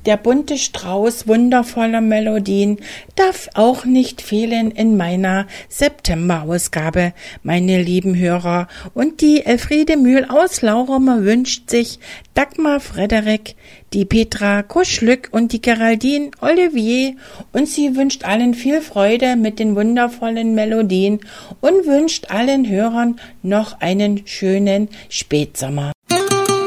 Der bunte Strauß wundervoller Melodien darf auch nicht fehlen in meiner September-Ausgabe, meine lieben Hörer. Und die Elfriede Mühl aus Laurumer wünscht sich Dagmar Frederik, die Petra Kuschlück und die Geraldine Olivier, und sie wünscht allen viel Freude mit den wundervollen Melodien und wünscht allen Hörern noch einen schönen Spätsommer.